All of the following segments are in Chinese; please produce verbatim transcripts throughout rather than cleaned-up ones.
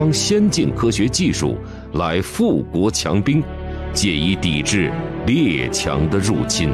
方先进科学技术来富国强兵，借以抵制列强的入侵。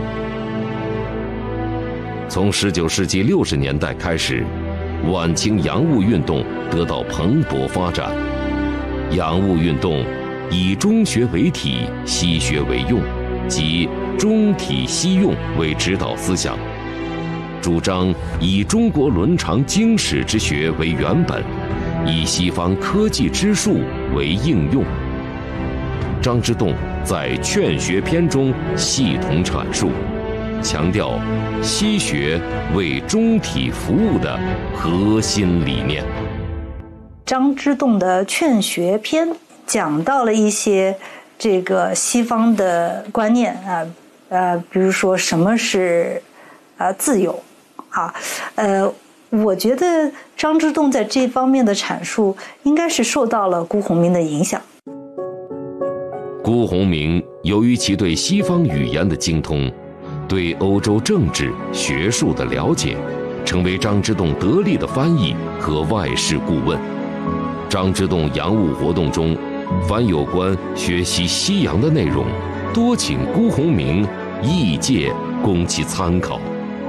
从十九世纪六十年代开始，晚清洋务运动得到蓬勃发展。洋务运动以中学为体，西学为用，即中体西用为指导思想，主张以中国伦常经史之学为原本，以西方科技之术为应用。张之洞在《劝学篇》中系统阐述，强调西学为中体服务的核心理念。 张之洞的《劝学篇》讲到了一些这个西方的观念啊，呃，比如说什么是啊自由啊，呃，我觉得张之洞在这方面的阐述应该是受到了辜鸿铭的影响。 辜鸿铭由于其对西方语言的精通，对欧洲政治学术的了解，成为张之洞得力的翻译和外事顾问。张之洞洋务活动中，凡有关学习西洋的内容，多请辜鸿铭译介供其参考。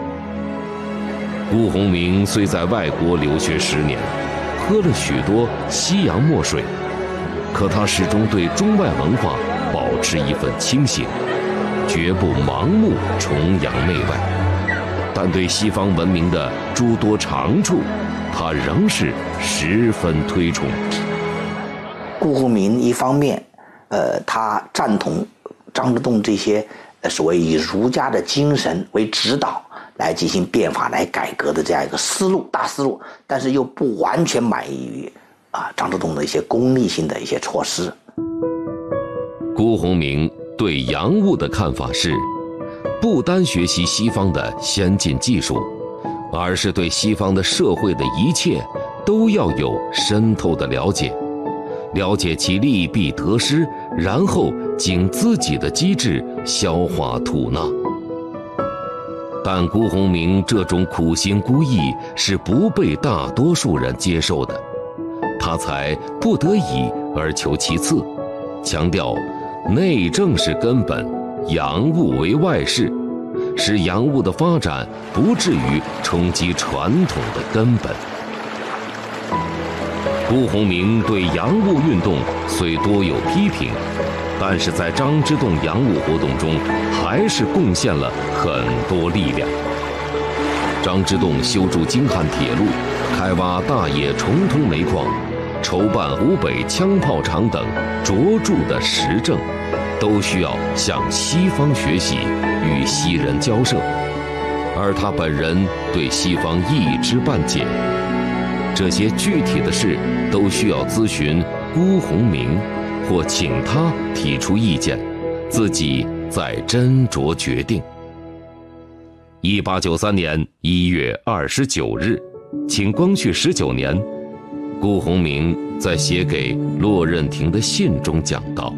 辜鸿铭虽在外国留学十年，喝了许多西洋墨水，可他始终对中外文化保持一份清醒，绝不盲目崇洋媚外，但对西方文明的诸多长处，他仍是十分推崇。 辜鸿铭一方面，呃，他赞同张之洞这些呃所谓以儒家的精神为指导来进行变法、来改革的这样一个思路、大思路，但是又不完全满意于啊张之洞的一些功利性的一些措施。 辜鸿铭对洋务的看法是，不单学习西方的先进技术，而是对西方的社会的一切都要有深透的了解，了解其利弊得失，然后经自己的机智消化吐纳。但辜鸿铭这种苦心孤诣是不被大多数人接受的，他才不得已而求其次，强调内政是根本，洋务为外事，使洋务的发展不至于冲击传统的根本。辜鸿铭对洋务运动虽多有批评，但是在张之洞洋务活动中还是贡献了很多力量。张之洞修筑京汉铁路，开挖大冶重通煤矿，筹办湖北枪炮厂等卓著的实政，都需要向西方学习，与西人交涉，而他本人对西方一知半解，这些具体的事都需要咨询辜鸿铭，或请他提出意见，自己再斟酌决定。一八九三年一月二十九日，清光绪十九年，辜鸿铭在写给骆任廷的信中讲道：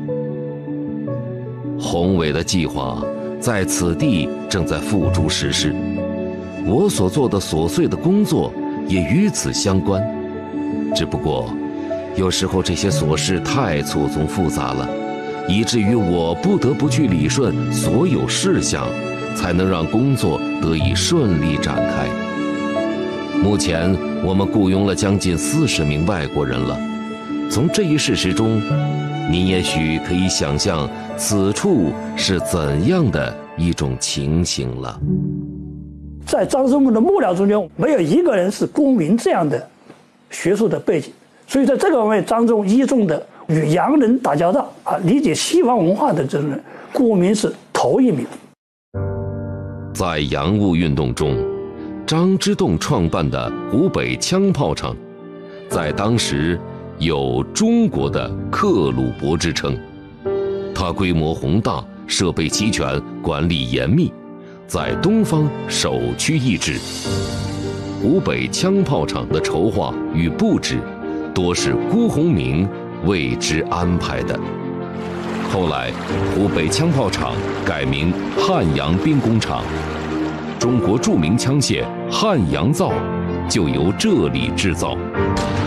宏伟的计划在此地正在付诸实施，我所做的琐碎的工作也与此相关，只不过有时候这些琐事太错综复杂了，以至于我不得不去理顺所有事项，才能让工作得以顺利展开。目前我们雇佣了将近四十名外国人了，从这一事实中，您也许可以想象此处是怎样的一种情形了。 在张之洞的幕僚中间，没有一个人是辜鸿铭这样的学术的背景，所以在这个方面，张之洞倚重的与洋人打交道啊，理解西方文化的这种人，辜鸿铭是头一名。 在洋务运动中，张之洞创办的湖北枪炮厂，在当时有中国的克虏伯之称。它规模宏大，设备齐全，管理严密，在东方首屈一指。湖北枪炮厂的筹划与布置，多是辜鸿铭为之安排的。后来，湖北枪炮厂改名汉阳兵工厂，中国著名枪械汉阳造就由这里制造。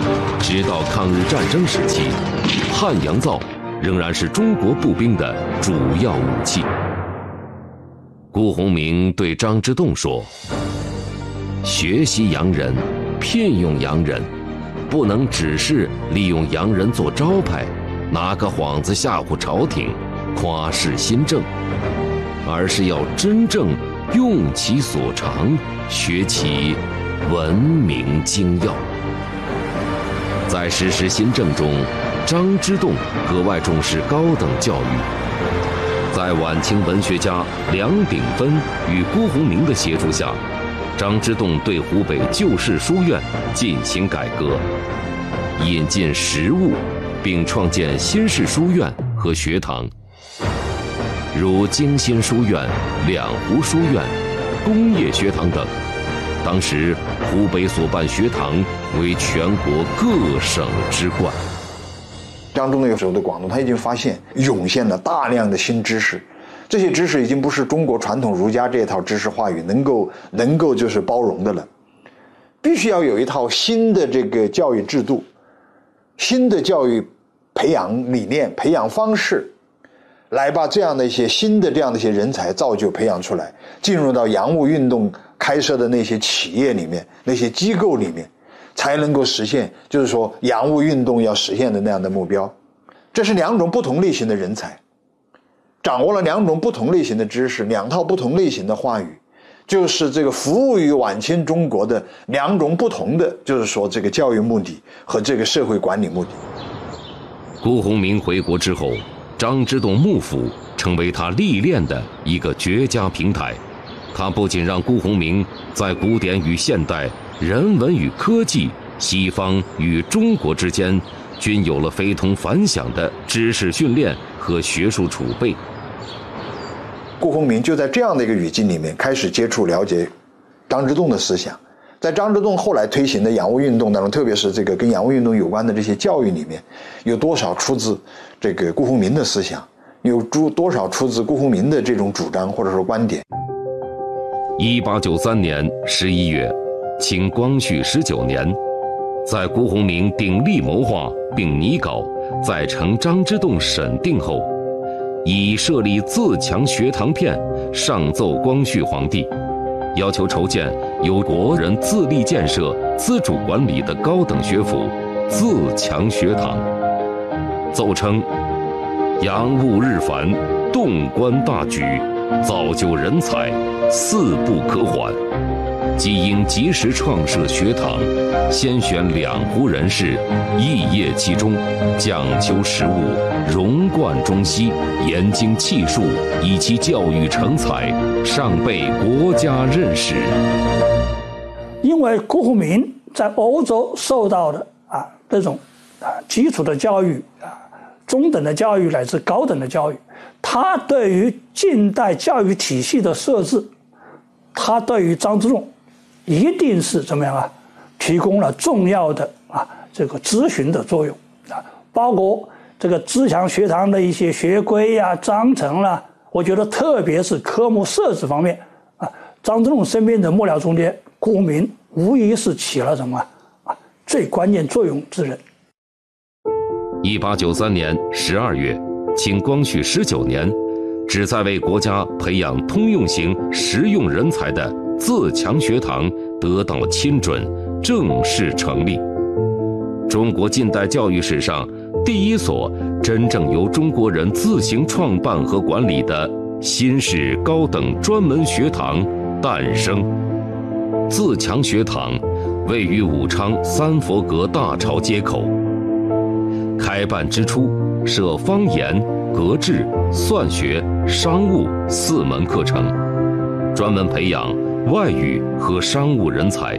直到抗日战争时期，汉阳造仍然是中国步兵的主要武器。辜鸿铭对张之洞说：“学习洋人，聘用洋人，不能只是利用洋人做招牌，拿个幌子吓唬朝廷，夸示新政，而是要真正用其所长，学其文明精要。”在实施新政中，张之洞格外重视高等教育。在晚清文学家梁秉芬与辜鸿铭的协助下，张之洞对湖北旧式书院进行改革，引进实物，并创建新式书院和学堂，如京新书院、两湖书院、工业学堂等。当时湖北所办学堂为全国各省之冠。 张之洞那个时候的广东，他已经发现涌现了大量的新知识，这些知识已经不是中国传统儒家这一套知识话语能够能够就是包容的了，必须要有一套新的这个教育制度，新的教育培养理念、培养方式，来把这样的一些新的这样的一些人才造就培养出来，进入到洋务运动开设的那些企业里面、那些机构里面，才能够实现，就是说洋务运动要实现的那样的目标。这是两种不同类型的人才，掌握了两种不同类型的知识，两套不同类型的话语，就是这个服务于晚清中国的两种不同的，就是说这个教育目的和这个社会管理目的。 辜鸿铭回国之后，张之洞幕府成为他历练的一个绝佳平台。他不仅让辜鸿铭在古典与现代、人文与科技、西方与中国之间均有了非同凡响的知识训练和学术储备。 辜鸿铭就在这样的一个语境里面开始接触了解张之洞的思想。在张之洞后来推行的洋务运动当中，特别是这个跟洋务运动有关的这些教育里面，有多少出自这个辜鸿铭的思想，有多少出自辜鸿铭的这种主张或者说观点。 一八九三年十一月，清光绪十九年，在辜鸿铭鼎力谋划并拟稿，在呈张之洞审定后，以设立自强学堂片上奏光绪皇帝，要求筹建由国人自力建设、自主管理的高等学府自强学堂。奏称：洋务日繁，动观大举，造就人才，四不可缓，即应及时创设学堂，先选两湖人士，肄业其中，讲求实务，融贯中西，研精气术，以其教育成才，上备国家任使。 因为辜鸿铭在欧洲受到的啊这种啊基础的教育啊、中等的教育乃至高等的教育，他对于近代教育体系的设置，他对于张之洞一定是怎么样啊？提供了重要的啊这个咨询的作用啊，包括这个自强学堂的一些学规呀、啊、章程啦、啊，我觉得特别是科目设置方面啊，张之洞身边的幕僚中间，辜鸿铭无疑是起了什么啊最关键作用之人。 一八九三年十二月，清光绪十九年，旨在为国家培养通用型实用人才的自强学堂得到亲准，正式成立。中国近代教育史上第一所真正由中国人自行创办和管理的新式高等专门学堂诞生。自强学堂位于武昌三佛阁大潮街口。开办之初，设方言、格致、算学、商务四门课程，专门培养外语和商务人才。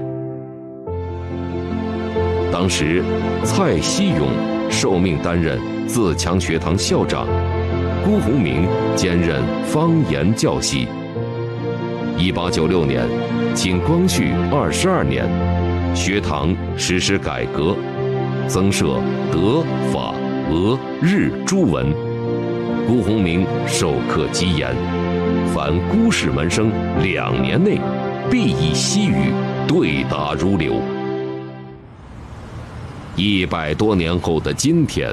当时，蔡希勇受命担任自强学堂校长，辜鸿铭兼任方言教习。一八九六年，清光绪二十二年，学堂实施改革，增设德、法、俄、日诸文。辜鸿铭授课极严，凡辜氏门生两年内必以西语对答如流。 一百多年后的今天，